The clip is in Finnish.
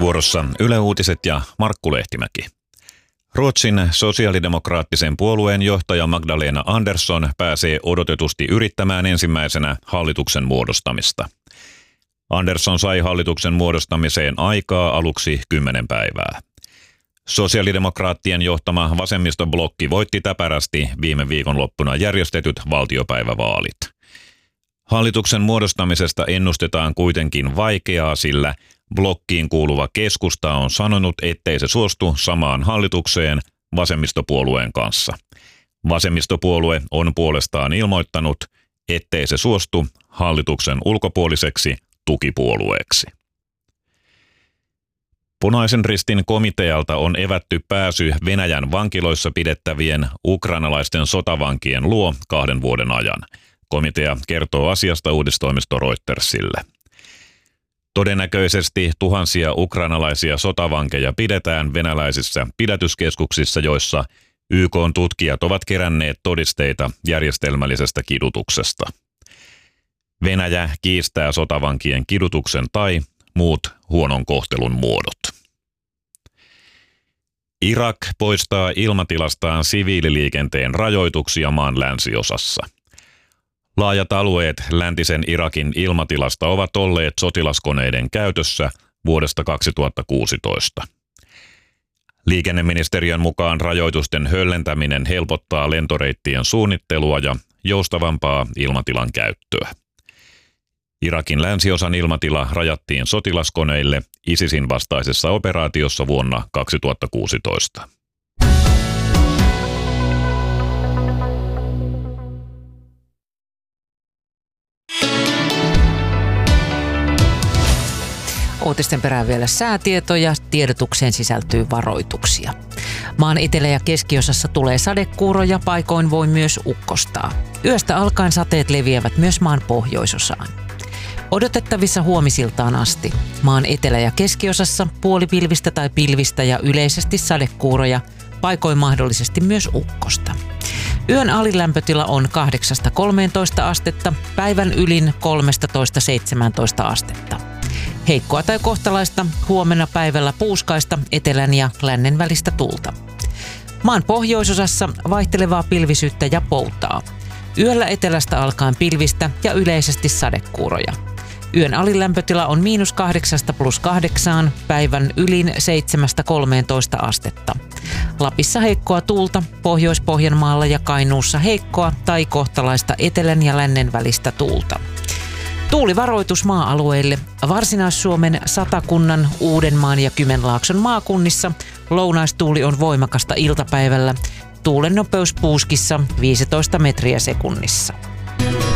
Vuorossa Yle Uutiset ja Markku Lehtimäki. Ruotsin sosiaalidemokraattisen puolueen johtaja Magdalena Andersson pääsee odotetusti yrittämään ensimmäisenä hallituksen muodostamista. Andersson sai hallituksen muodostamiseen aikaa aluksi 10 päivää. Sosiaalidemokraattien johtama vasemmistoblokki voitti täpärästi viime viikonloppuna järjestetyt valtiopäivävaalit. Hallituksen muodostamisesta ennustetaan kuitenkin vaikeaa, sillä blokkiin kuuluva keskusta on sanonut, ettei se suostu samaan hallitukseen vasemmistopuolueen kanssa. Vasemmistopuolue on puolestaan ilmoittanut, ettei se suostu hallituksen ulkopuoliseksi tukipuolueeksi. Punaisen Ristin komitealta on evätty pääsy Venäjän vankiloissa pidettävien ukrainalaisten sotavankien luo 2 vuoden ajan. Komitea kertoo asiasta uutistoimisto Reutersille. Todennäköisesti tuhansia ukrainalaisia sotavankeja pidetään venäläisissä pidätyskeskuksissa, joissa YK:n tutkijat ovat keränneet todisteita järjestelmällisestä kidutuksesta. Venäjä kiistää sotavankien kidutuksen tai muut huonon kohtelun muodot. Irak poistaa ilmatilastaan siviililiikenteen rajoituksia maan länsiosassa. Laajat alueet läntisen Irakin ilmatilasta ovat olleet sotilaskoneiden käytössä vuodesta 2016. Liikenneministeriön mukaan rajoitusten höllentäminen helpottaa lentoreittien suunnittelua ja joustavampaa ilmatilan käyttöä. Irakin länsiosan ilmatila rajattiin sotilaskoneille ISISin vastaisessa operaatiossa vuonna 2016. Uutisten perään vielä säätietoja. Tiedotukseen sisältyy varoituksia. Maan etelä- ja keskiosassa tulee sadekuuroja, paikoin voi myös ukkostaa. Yöstä alkaen sateet leviävät myös maan pohjoisosaan. Odotettavissa huomisiltaan asti. Maan etelä- ja keskiosassa puolipilvistä tai pilvistä ja yleisesti sadekuuroja, paikoin mahdollisesti myös ukkosta. Yön alilämpötila on 8-13 astetta, päivän ylin 13-17 astetta. Heikkoa tai kohtalaista, huomenna päivällä puuskaista, etelän ja lännen välistä tuulta. Maan pohjoisosassa vaihtelevaa pilvisyyttä ja poutaa. Yöllä etelästä alkaen pilvistä ja yleisesti sadekuuroja. Yön alilämpötila on -8 + 8, päivän ylin 7-13 astetta. Lapissa heikkoa tuulta, Pohjois-Pohjanmaalla ja Kainuussa heikkoa tai kohtalaista etelän ja lännen välistä tuulta. Tuulivaroitus maa-alueille. Varsinais-Suomen, Satakunnan, Uudenmaan ja Kymenlaakson maakunnissa lounaistuuli on voimakasta iltapäivällä. Tuulen nopeus puuskissa 15 metriä sekunnissa.